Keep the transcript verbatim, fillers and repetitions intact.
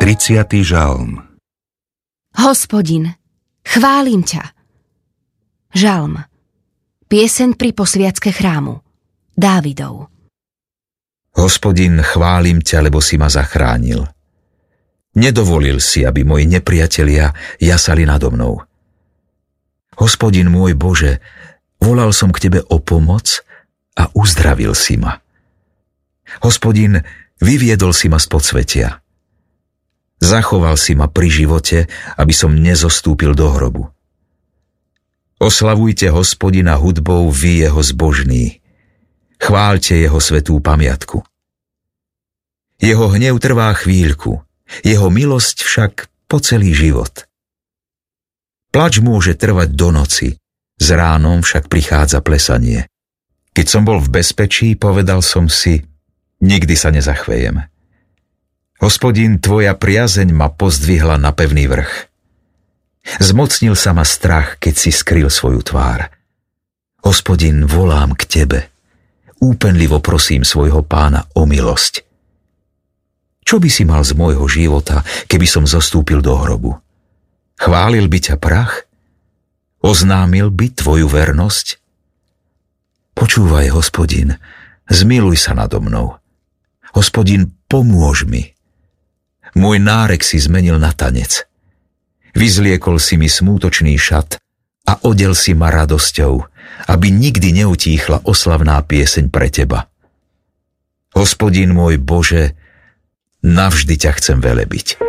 tridsiaty žalm. Hospodin, chválim ťa. Žalm. Pieseň pri posviacke chrámu. Dávidov. Hospodin, chválim ťa, lebo si ma zachránil. Nedovolil si, aby moji nepriatelia jasali nado mnou. Hospodin môj Bože, volal som k tebe o pomoc a uzdravil si ma. Hospodin, vyviedol si ma z podsvetia. Zachoval si ma pri živote, aby som nezostúpil do hrobu. Oslavujte Hospodina hudbou vy jeho zbožní. Chváľte jeho svätú pamiatku. Jeho hnev trvá chvíľku, jeho milosť však po celý život. Plač môže trvať do noci, s ránom však prichádza plesanie. Keď som bol v bezpečí, povedal som si, nikdy sa nezachvejem. Hospodin, tvoja priazeň ma pozdvihla na pevný vrch. Zmocnil sa ma strach, keď si skryl svoju tvár. Hospodin, volám k tebe. Úpenlivo prosím svojho pána o milosť. Čo by si mal z môjho života, keby som zostúpil do hrobu? Chválil by ťa prach? Oznámil by tvoju vernosť? Počúvaj, Hospodin, zmiluj sa nado mnou. Hospodin, pomôž mi. Môj nárek si zmenil na tanec. Vyzliekol si mi smútočný šat a odel si ma radosťou, aby nikdy neutíchla oslavná pieseň pre teba. Hospodin môj Bože, navždy ťa chcem velebiť.